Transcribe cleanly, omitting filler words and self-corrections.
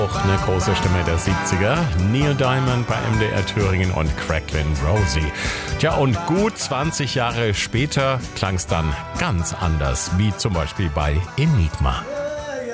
Auch eine große Stimme der 70er. Neil Diamond bei MDR Thüringen und Cracklin Rosie. Tja, und gut 20 Jahre später klang es dann ganz anders, wie zum Beispiel bei Enigma.